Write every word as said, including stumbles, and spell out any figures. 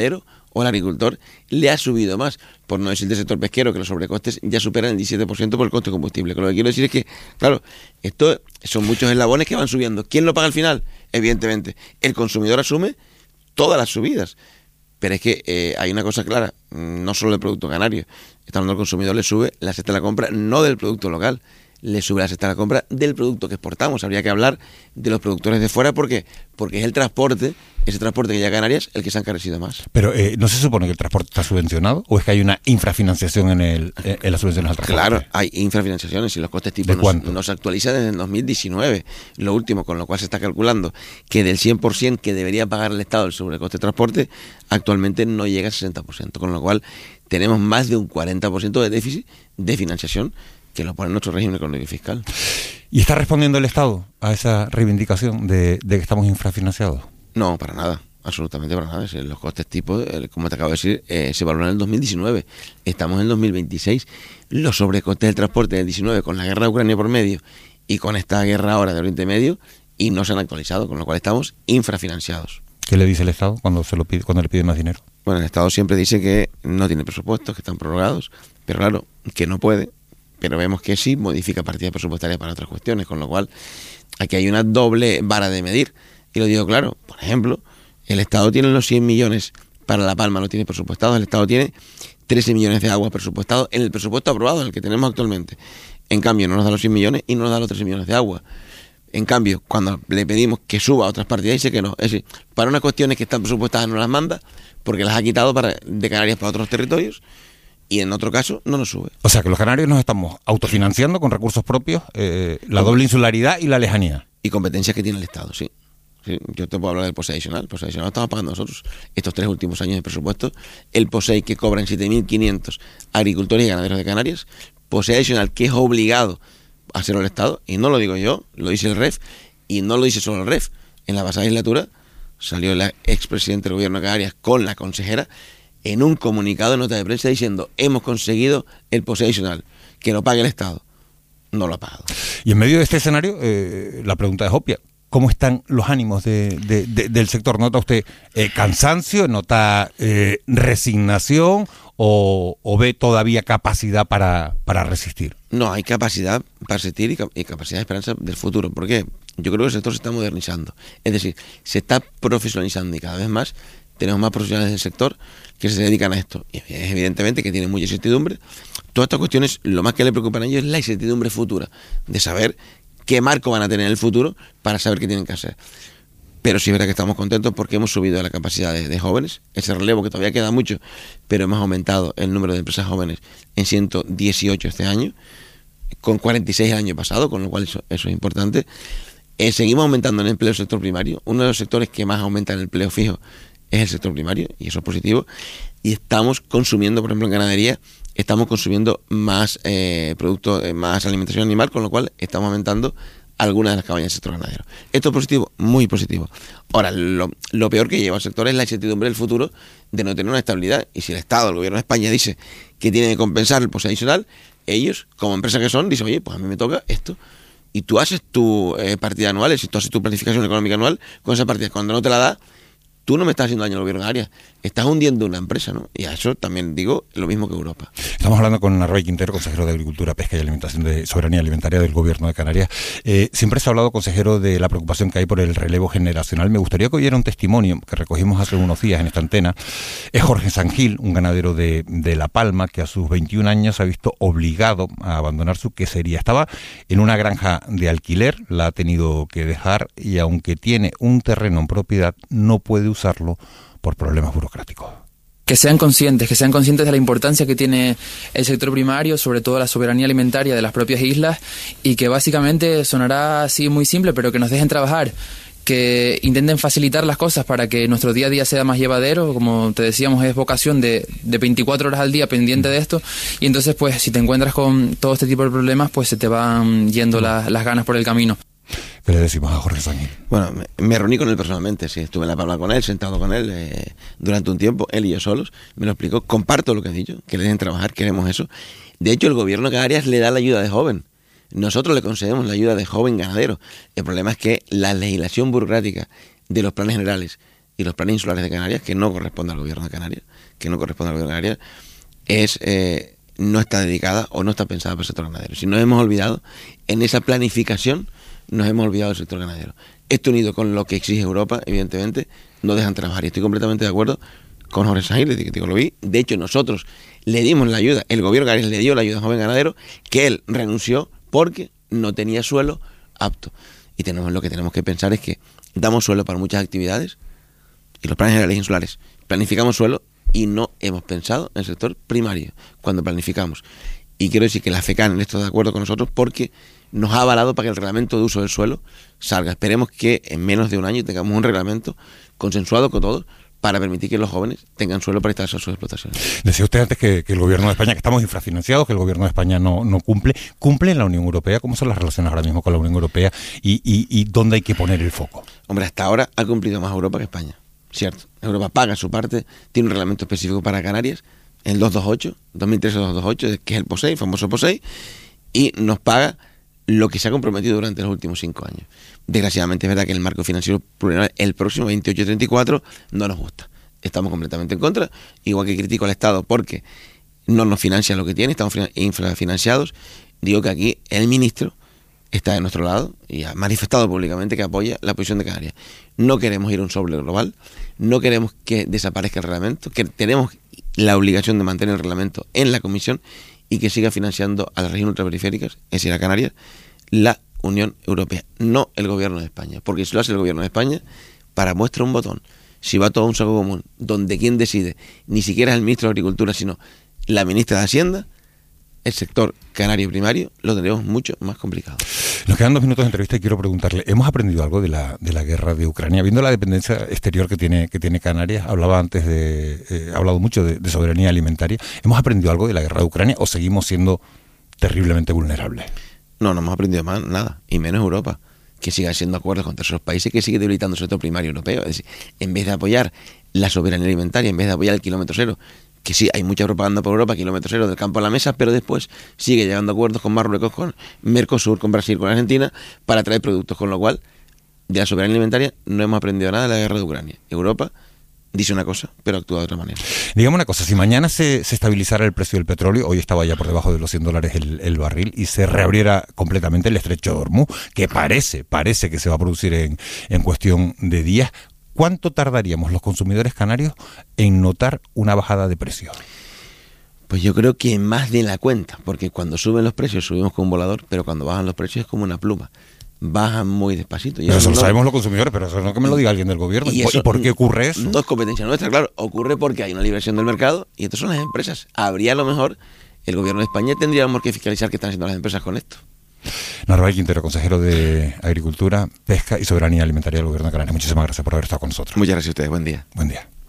o al agricultor le ha subido más, por no decir del sector pesquero, que los sobrecostes ya superan el diecisiete por ciento por el coste de combustible. Con lo que quiero decir es que, claro, esto son muchos eslabones que van subiendo. ¿Quién lo paga al final? Evidentemente, el consumidor asume todas las subidas. Pero es que eh, hay una cosa clara, no solo del producto canario, está hablando del consumidor, le sube la cesta de la compra, no del producto local, le sube la cesta de la compra del producto que exportamos. Habría que hablar de los productores de fuera, porque porque es el transporte, ese transporte que llega a Canarias, el que se ha encarecido más. Pero eh, ¿no se supone que el transporte está subvencionado o es que hay una infrafinanciación en, el, en las subvenciones al transporte? Claro, hay infrafinanciaciones y los costes tipo no, no se actualizan desde el dos mil diecinueve, lo último, con lo cual se está calculando que del cien por ciento que debería pagar el Estado el sobrecoste de transporte, actualmente no llega al sesenta por ciento, con lo cual tenemos más de un cuarenta por ciento de déficit de financiación que lo pone en nuestro régimen económico y fiscal. ¿Y está respondiendo el Estado a esa reivindicación de, de que estamos infrafinanciados? No, para nada, absolutamente para nada. Los costes tipo, como te acabo de decir, eh, se valoran en el dos mil diecinueve. Estamos en el dos mil veintiséis. Los sobrecostes del transporte del diecinueve, con la guerra de Ucrania por medio y con esta guerra ahora de Oriente Medio, y no se han actualizado, con lo cual estamos infrafinanciados. ¿Qué le dice el Estado cuando se lo pide, cuando le pide más dinero? Bueno, el Estado siempre dice que no tiene presupuestos, que están prorrogados, pero claro, que no puede. Pero vemos que sí modifica partidas presupuestarias para otras cuestiones, con lo cual aquí hay una doble vara de medir. Y lo digo claro, por ejemplo, el Estado tiene los cien millones para La Palma, lo tiene presupuestados, el Estado tiene trece millones de agua presupuestados en el presupuesto aprobado, el que tenemos actualmente. En cambio, no nos da los cien millones y no nos da los trece millones de agua. En cambio, cuando le pedimos que suba a otras partidas, dice que no. Es decir, para unas cuestiones que están presupuestadas no las manda, porque las ha quitado para, de Canarias para otros territorios, y en otro caso no nos sube. O sea que los canarios nos estamos autofinanciando con recursos propios, eh, la doble insularidad y la lejanía. Y competencias que tiene el Estado, sí. sí. Yo te puedo hablar del POSEI adicional. El POSEI adicional lo estamos pagando nosotros. Estos tres últimos años de presupuesto, el POSEI que cobran siete mil quinientos agricultores y ganaderos de Canarias, POSEI adicional que es obligado a hacerlo el Estado, y no lo digo yo, lo dice el R E F, y no lo dice solo el R E F. En la pasada legislatura salió el expresidente del gobierno de Canarias con la consejera en un comunicado, en nota de prensa, diciendo: hemos conseguido el POSEI adicional, que lo pague el Estado. No lo ha pagado. Y en medio de este escenario, eh, la pregunta es obvia. ¿Cómo están los ánimos de, de, de, del sector? ¿Nota usted eh, cansancio? ¿Nota eh, resignación? O, ¿O ve todavía capacidad para, para resistir? No, hay capacidad para resistir y, y capacidad de esperanza del futuro. ¿Por qué? Yo creo que el sector se está modernizando. Es decir, se está profesionalizando y cada vez más tenemos más profesionales del sector que se dedican a esto. Y es evidentemente que tienen mucha incertidumbre. Todas estas cuestiones, lo más que le preocupan a ellos es la incertidumbre futura, de saber qué marco van a tener en el futuro para saber qué tienen que hacer. Pero sí es verdad que estamos contentos porque hemos subido la capacidad de, de jóvenes, ese relevo que todavía queda mucho, pero hemos aumentado el número de empresas jóvenes en ciento dieciocho este año, con cuarenta y seis el año pasado, con lo cual eso, eso es importante. Eh, seguimos aumentando en el empleo del sector primario. Uno de los sectores que más aumenta en el empleo fijo es el sector primario, y eso es positivo. Y estamos consumiendo, por ejemplo, en ganadería, estamos consumiendo más eh, productos, eh, más alimentación animal, con lo cual estamos aumentando algunas de las cabañas del sector ganadero. Esto es positivo, muy positivo. Ahora, lo, lo peor que lleva al sector es la incertidumbre del futuro de no tener una estabilidad. Y si el Estado, el gobierno de España, dice que tiene que compensar el POSEI adicional, ellos, como empresa que son, dicen: oye, pues a mí me toca esto. Y tú haces tu eh, partida anual, si tú haces tu planificación económica anual con esa partida. Cuando no te la da, tú no me estás haciendo daño al gobierno de Canarias, estás hundiendo una empresa, ¿no? Y a eso también digo lo mismo que Europa. Estamos hablando con Narváez Quintero, consejero de Agricultura, Pesca y Alimentación de Soberanía Alimentaria del Gobierno de Canarias. Eh, siempre se ha hablado, consejero, de la preocupación que hay por el relevo generacional. Me gustaría que oyera un testimonio que recogimos hace unos días en esta antena. Es Jorge Sangil, un ganadero de, de La Palma, que a sus veintiún años se ha visto obligado a abandonar su quesería. Estaba en una granja de alquiler, la ha tenido que dejar, y aunque tiene un terreno en propiedad, no puede usarlo por problemas burocráticos. Que sean conscientes, que sean conscientes de la importancia que tiene el sector primario, sobre todo la soberanía alimentaria de las propias islas, y que básicamente sonará así muy simple, pero que nos dejen trabajar, que intenten facilitar las cosas para que nuestro día a día sea más llevadero. Como te decíamos, es vocación de, de veinticuatro horas al día pendiente de esto, y entonces pues si te encuentras con todo este tipo de problemas, pues se te van yendo la, las ganas por el camino. ¿Qué le decimos a Jorge Sangil? Bueno, me, me reuní con él personalmente, sí, estuve en La Palma con él, sentado con él eh, durante un tiempo, él y yo solos, me lo explicó, comparto lo que has dicho, que le dejen trabajar, queremos eso. De hecho, el gobierno de Canarias le da la ayuda de joven, nosotros le concedemos la ayuda de joven ganadero. El problema es que la legislación burocrática de los planes generales y y los planes insulares de Canarias, que no corresponde al gobierno de Canarias, que no corresponde al gobierno de Canarias, es eh, no está dedicada o no está pensada para el sector ganadero. Si nos hemos olvidado, en esa planificación nos hemos olvidado del sector ganadero. Esto unido con lo que exige Europa, evidentemente, no dejan trabajar. Y estoy completamente de acuerdo con Jorge Sáenz, que digo, lo vi. De hecho, nosotros le dimos la ayuda, el gobierno de Canarias le dio la ayuda a joven ganadero, que él renunció porque no tenía suelo apto. Y tenemos lo que tenemos que pensar es que damos suelo para muchas actividades y los planes generales insulares planificamos suelo y no hemos pensado en el sector primario cuando planificamos. Y quiero decir que la FECAN en esto está de acuerdo con nosotros porque nos ha avalado para que el reglamento de uso del suelo salga. Esperemos que en menos de un año tengamos un reglamento consensuado con todos para permitir que los jóvenes tengan suelo para instalarse a sus explotaciones. Decía usted antes que, que el gobierno de España, que estamos infrafinanciados, que el gobierno de España no, no cumple. ¿Cumple en la Unión Europea? ¿Cómo son las relaciones ahora mismo con la Unión Europea? ¿Y, y, y dónde hay que poner el foco? Hombre, hasta ahora ha cumplido más Europa que España, cierto. Europa paga su parte, tiene un reglamento específico para Canarias, el doscientos veintiocho, dos mil trece doscientos veintiocho, que es el POSEI, el famoso POSEI, y nos paga lo que se ha comprometido durante los últimos cinco años. Desgraciadamente es verdad que el marco financiero plurianual, el próximo veintiocho treinta y cuatro, no nos gusta. Estamos completamente en contra, igual que critico al Estado porque no nos financia lo que tiene, estamos infrafinanciados. Digo que aquí el ministro está de nuestro lado y ha manifestado públicamente que apoya la posición de Canarias. No queremos ir a un sobre global, no queremos que desaparezca el reglamento, que tenemos la obligación de mantener el reglamento en la Comisión y que siga financiando a las regiones ultraperiféricas, es decir, a Canarias, la Unión Europea, no el gobierno de España. Porque si lo hace el gobierno de España, para muestra un botón, si va todo a un saco común, donde quien decide ni siquiera es el ministro de Agricultura, sino la ministra de Hacienda, el sector canario primario lo tendremos mucho más complicado. Nos quedan dos minutos de entrevista y quiero preguntarle, ¿hemos aprendido algo de la de la guerra de Ucrania? Viendo la dependencia exterior que tiene que tiene Canarias, hablaba antes de, eh, ha hablado mucho de, de soberanía alimentaria, ¿hemos aprendido algo de la guerra de Ucrania o seguimos siendo terriblemente vulnerables? No, no hemos aprendido más nada, y menos Europa, que siga haciendo acuerdos con terceros países, que sigue debilitando el sector primario europeo. Es decir, en vez de apoyar la soberanía alimentaria, en vez de apoyar el kilómetro cero, que sí, hay mucha propaganda por Europa, kilómetro cero del campo a la mesa, pero después sigue llegando a acuerdos con Marruecos, con Mercosur, con Brasil, con Argentina, para traer productos, con lo cual, de la soberanía alimentaria no hemos aprendido nada de la guerra de Ucrania. Europa dice una cosa, pero actúa de otra manera. Dígame una cosa, si mañana se, se estabilizara el precio del petróleo, hoy estaba ya por debajo de los cien dólares el, el barril, y se reabriera completamente el estrecho de Hormuz, que parece, parece que se va a producir en, en cuestión de días, ¿cuánto tardaríamos los consumidores canarios en notar una bajada de precios? Pues yo creo que más de la cuenta, porque cuando suben los precios subimos con un volador, pero cuando bajan los precios es como una pluma. Bajan muy despacito. Pero eso lo sabemos los consumidores, pero eso no que me lo diga alguien del gobierno. ¿Y, eso, ¿Y por qué ocurre eso? No es competencia nuestra, claro. Ocurre porque hay una liberación del mercado y estas son las empresas. Habría a lo mejor, el gobierno de España tendríamos que fiscalizar qué están haciendo las empresas con esto. Narváez Quintero, consejero de Agricultura, Pesca y Soberanía Alimentaria del Gobierno de Canarias. Muchísimas gracias por haber estado con nosotros. Muchas gracias a ustedes. Buen día. Buen día.